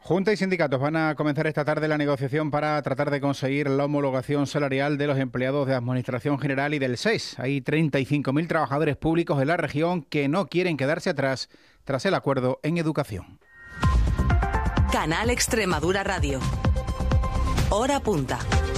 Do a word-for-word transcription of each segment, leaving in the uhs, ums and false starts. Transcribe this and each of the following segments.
Junta y sindicatos van a comenzar esta tarde la negociación para tratar de conseguir la homologación salarial de los empleados de Administración General y del S E S. Hay treinta y cinco mil trabajadores públicos en la región que no quieren quedarse atrás tras el acuerdo en educación. Canal Extremadura Radio. Hora punta.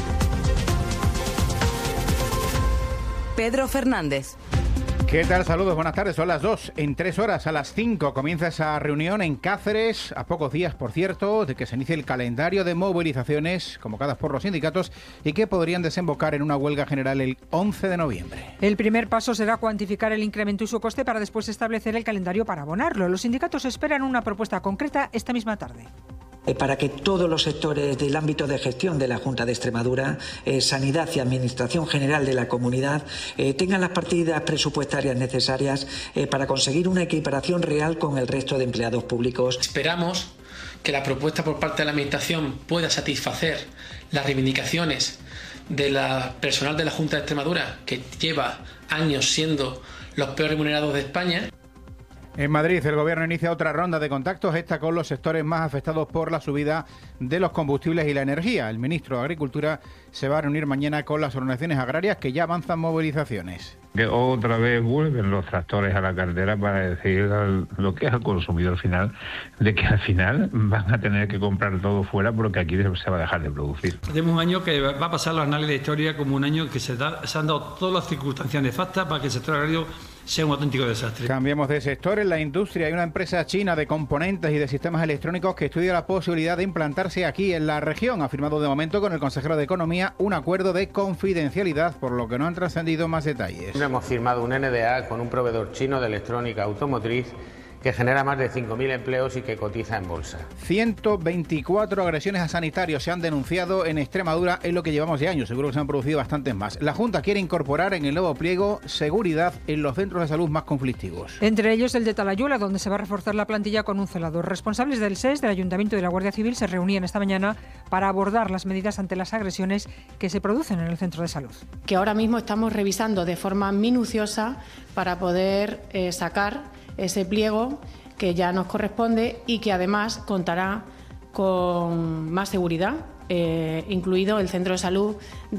Pedro Fernández. ¿Qué tal? Saludos, buenas tardes. Son las dos. En tres horas, a las cinco, comienza esa reunión en Cáceres, a pocos días, por cierto, de que se inicie el calendario de movilizaciones convocadas por los sindicatos y que podrían desembocar en una huelga general el once de noviembre. El primer paso será cuantificar el incremento y su coste para después establecer el calendario para abonarlo. Los sindicatos esperan una propuesta concreta esta misma tarde. Para que todos los sectores del ámbito de gestión de la Junta de Extremadura, eh, Sanidad y Administración General de la Comunidad, eh, tengan las partidas presupuestarias necesarias eh, para conseguir una equiparación real con el resto de empleados públicos. Esperamos que la propuesta por parte de la Administración pueda satisfacer las reivindicaciones de la personal de la Junta de Extremadura, que lleva años siendo los peor remunerados de España. En Madrid, el Gobierno inicia otra ronda de contactos, esta con los sectores más afectados por la subida de los combustibles y la energía. El ministro de Agricultura se va a reunir mañana con las organizaciones agrarias que ya avanzan movilizaciones. Que otra vez vuelven los tractores a la cartera para decir al, lo que es al consumidor final, de que al final van a tener que comprar todo fuera porque aquí se va a dejar de producir. Tenemos un año que va a pasar los anales de historia como un año que se, da, se han dado todas las circunstancias nefastas para que el sector agrario sea un auténtico desastre. Cambiamos de sector. En la industria hay una empresa china de componentes y de sistemas electrónicos que estudia la posibilidad de implantarse aquí en la región. Ha firmado de momento con el consejero de Economía un acuerdo de confidencialidad, por lo que no han trascendido más detalles. Hemos firmado un N D A con un proveedor chino de electrónica automotriz que genera más de cinco mil empleos y que cotiza en bolsa. ciento veinticuatro agresiones a sanitarios se han denunciado en Extremadura en lo que llevamos de años. Seguro que se han producido bastantes más. La Junta quiere incorporar en el nuevo pliego seguridad en los centros de salud más conflictivos. Entre ellos el de Talayuela, donde se va a reforzar la plantilla con un celador. Responsables del S E S, del Ayuntamiento y de la Guardia Civil se reunían esta mañana para abordar las medidas ante las agresiones que se producen en el centro de salud. Que ahora mismo estamos revisando de forma minuciosa para poder eh, sacar ese pliego que ya nos corresponde y que además contará con más seguridad, eh, incluido el centro de salud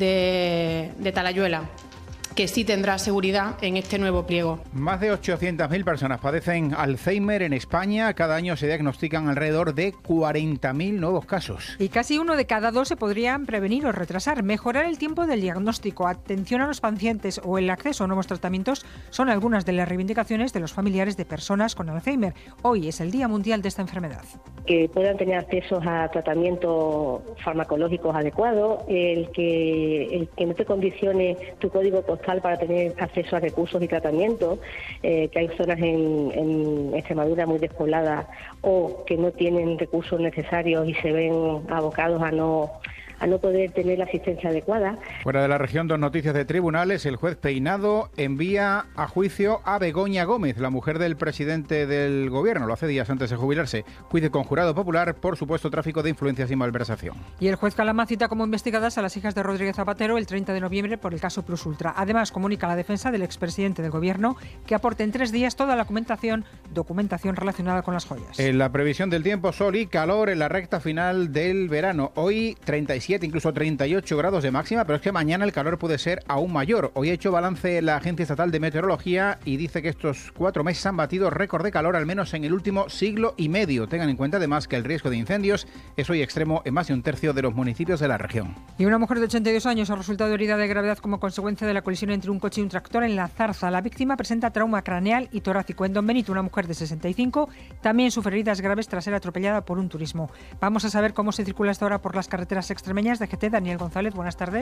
de, de Talayuela, que sí tendrá seguridad en este nuevo pliego. Más de ochocientas mil personas padecen Alzheimer en España. Cada año se diagnostican alrededor de cuarenta mil nuevos casos. Y casi uno de cada dos se podrían prevenir o retrasar. Mejorar el tiempo del diagnóstico, atención a los pacientes o el acceso a nuevos tratamientos son algunas de las reivindicaciones de los familiares de personas con Alzheimer. Hoy es el Día Mundial de esta enfermedad. Que puedan tener acceso a tratamientos farmacológicos adecuados, el que, el que no te condicione tu código postal para tener acceso a recursos y tratamientos, eh, que hay zonas en, en Extremadura muy despobladas o que no tienen recursos necesarios y se ven abocados a no a no poder tener la asistencia adecuada. Fuera de la región, dos noticias de tribunales. El juez Peinado envía a juicio a Begoña Gómez, la mujer del presidente del gobierno. Lo hace días antes de jubilarse. Juicio con jurado popular por supuesto tráfico de influencias y malversación. Y el juez Calama cita como investigadas a las hijas de Rodríguez Zapatero el treinta de noviembre por el caso Plus Ultra. Además, comunica a la defensa del expresidente del gobierno que aporte en tres días toda la documentación, documentación relacionada con las joyas. En la previsión del tiempo, sol y calor en la recta final del verano. Hoy treinta y siete, incluso treinta y ocho grados de máxima, pero es que mañana el calor puede ser aún mayor. Hoy ha hecho balance la Agencia Estatal de Meteorología y dice que estos cuatro meses han batido récord de calor, al menos en el último siglo y medio. Tengan en cuenta además que el riesgo de incendios es hoy extremo en más de un tercio de los municipios de la región. Y una mujer de ochenta y dos años ha resultado herida de gravedad como consecuencia de la colisión entre un coche y un tractor en La Zarza. La víctima presenta trauma craneal y torácico. En Don Benito, una mujer de sesenta y cinco también sufre heridas graves tras ser atropellada por un turismo. Vamos a saber cómo se circula hasta ahora por las carreteras extremeñas. De G T, Daniel González, buenas tardes.